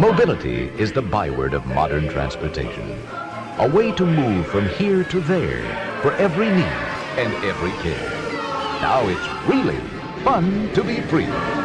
Mobility is the byword of modern transportation. A way to move from here to there for every need and every care. Now it's really fun to be free.